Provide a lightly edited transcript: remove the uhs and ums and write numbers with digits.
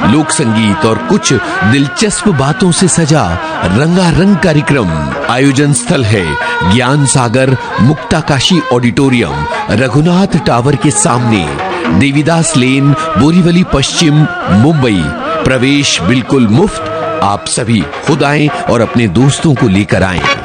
लोक संगीत और कुछ दिलचस्प बातों से सजा रंगारंग कार्यक्रम। आयोजन स्थल है ज्ञान सागर मुक्ताकाशी ऑडिटोरियम, रघुनाथ टावर के सामने, देवीदास लेन, बोरीवली पश्चिम, मुंबई। प्रवेश बिल्कुल मुफ्त। आप सभी खुद आएं और अपने दोस्तों को लेकर आएं।